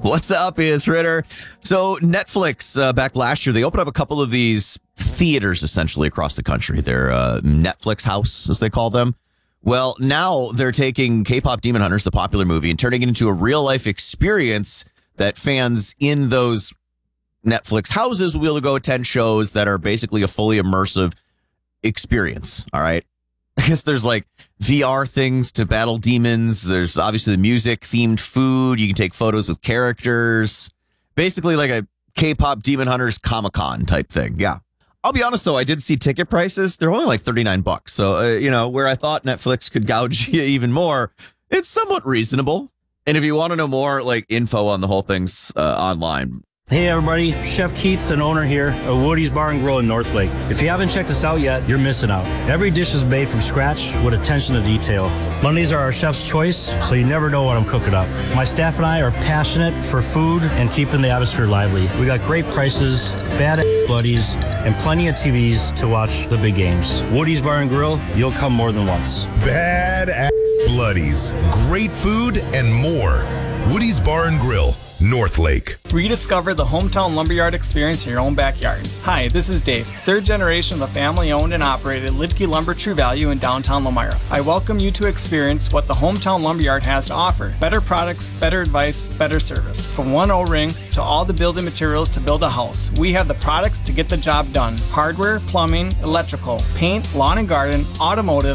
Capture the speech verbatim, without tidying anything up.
What's up? It's Ritter. So Netflix, uh, back last year, they opened up a couple of these theaters essentially across the country. They're uh, Netflix House, as they call them. Well, now they're taking K-pop Demon Hunters, the popular movie, and turning it into a real-life experience that fans in those Netflix houses will be able to go attend shows that are basically a fully immersive experience. All right. I guess there's like V R things to battle demons. There's obviously the music, themed food. You can take photos with characters. Basically like a K-pop Demon Hunters Comic-Con type thing. Yeah. I'll be honest, though, I did see ticket prices. They're only like thirty-nine bucks. So, uh, you know, where I thought Netflix could gouge you even more, it's somewhat reasonable. And if you want to know more, like info on the whole thing's uh, online. Hey everybody, Chef Keith, an owner here at Woody's Bar and Grill in Northlake. If you haven't checked us out yet, you're missing out. Every dish is made from scratch with attention to detail. Mondays are our chef's choice, so you never know what I'm cooking up. My staff and I are passionate for food and keeping the atmosphere lively. We got great prices, bad buddies, and plenty of T Vs to watch the big games. Woody's Bar and Grill, you'll come more than once. Bad bloodies, great food, and more. Woody's Bar and Grill, Northlake. Rediscover the hometown lumberyard experience in your own backyard. Hi, this is Dave, third generation of a family-owned and operated Lidke Lumber True Value in downtown Lomira. I welcome you to experience what the hometown lumberyard has to offer. Better products, better advice, better service. From one O-ring to all the building materials to build a house, we have the products to get the job done. Hardware, plumbing, electrical, paint, lawn and garden, automotive,